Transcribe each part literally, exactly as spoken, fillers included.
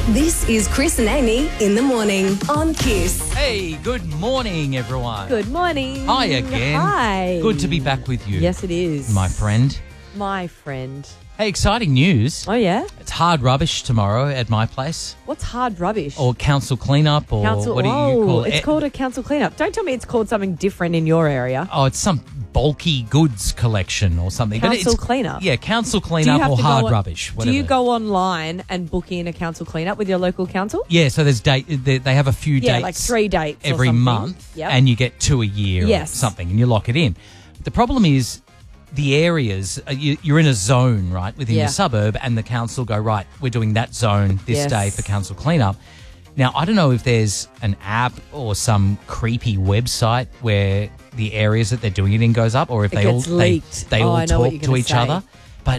This is Chris and Amy in the morning on Kiss. Hey, good morning, everyone. Good morning. Hi again. Hi. Good to be back with you. Yes, it is. My friend. My friend. Hey, exciting news. Oh, yeah? It's hard rubbish tomorrow at my place. What's hard rubbish? Or council cleanup, or council, what do oh, you call it? It's called a council cleanup. Don't tell me it's called something different in your area. Oh, it's some bulky goods collection or something. Council but it's, cleanup? Yeah, council Do you cleanup have or to hard go on- rubbish. Whatever. Do you go online and book in a council cleanup with your local council? Yeah, so there's date. They they have a few Yeah, dates. like three dates or every something. month, Yep. and you get two a year Yes. or something, and you lock it in. The problem is the areas, uh, you, you're in a zone, right, within Yeah. your suburb, and the council go, right, we're doing that zone this Yes. day for council cleanup. Now, I don't know if there's an app or some creepy website where the areas that they're doing it in goes up, or if It they gets all they, leaked. they Oh, all I know what talk you're to gonna each say. other. But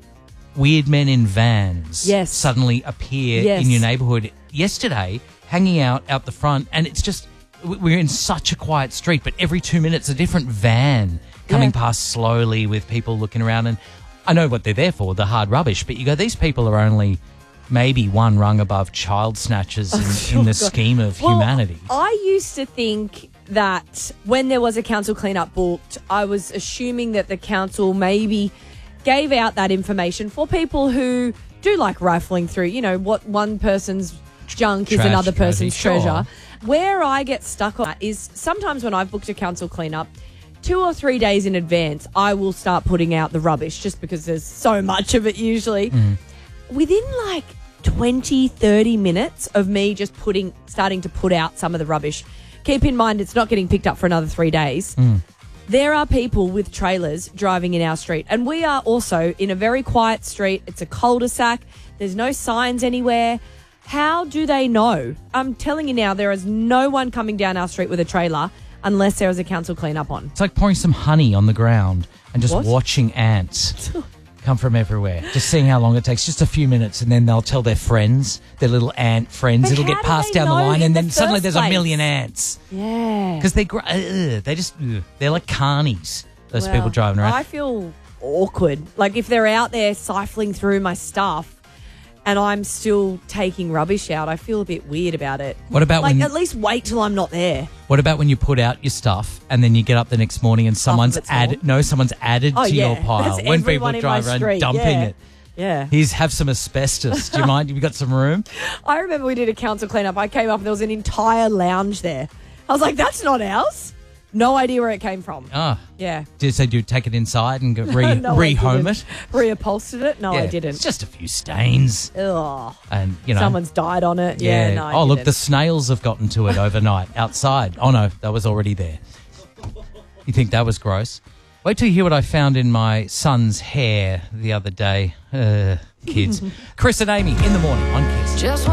weird men in vans Yes. suddenly appear Yes. in your neighbourhood yesterday, hanging out out the front, and it's just we- we're in such a quiet street, but every two minutes a different van coming Yeah. past slowly with people looking around. And I know what they're there for, the hard rubbish, but you go, these people are only maybe one rung above child snatchers in, in the scheme of Well, humanity. I used to think that when there was a council cleanup booked, I was assuming that the council maybe gave out that information for people who do like rifling through, you know, what one person's junk is Trash another trade, person's sure. treasure. Where I get stuck on that is sometimes when I've booked a council cleanup, two or three days in advance, I will start putting out the rubbish just because there's so much of it usually. Mm. Within like twenty, thirty minutes of me just putting, starting to put out some of the rubbish, keep in mind it's not getting picked up for another three days. Mm. There are people with trailers driving in our street, and we are also in a very quiet street. It's a cul-de-sac. There's no signs anywhere. How do they know? I'm telling you now, there is no one coming down our street with a trailer unless there is a council cleanup on. It's like pouring some honey on the ground and just What? watching ants come from everywhere. Just seeing how long it takes, just a few minutes, and then they'll tell their friends, their little ant friends. But It'll how get do passed they down the know line, in and the then suddenly first there's a place? million ants. Yeah. Because they, gr- uh, they just, ugh, they're like carnies, those Well, people driving around. I feel awkward. Like if they're out there siphoning through my stuff and I'm still taking rubbish out, I feel a bit weird about it. What about like when- at least wait till I'm not there. What about when you put out your stuff and then you get up the next morning and someone's it's added, all? no, someone's added Oh to yeah, your pile. that's When people everyone in drive my around street. dumping yeah. it. Yeah. Here's, have some asbestos. Do you mind? Have you got some room? I remember we did a council cleanup. I came up and there was an entire lounge there. I was like, that's not ours. No idea where it came from. Ah, Yeah. did so? Do you take it inside and go re, No, I rehome didn't. it? Reupholstered it? No, I Yeah, didn't. It's just a few stains, Ugh. and you know, Someone's died on it. Yeah, no, I oh, look, didn't. the snails have gotten to it overnight outside. Oh no, that was already there. You think that was gross? Wait till you hear what I found in my son's hair the other day. Uh, kids, Chris and Amy in the morning on Kiss. Just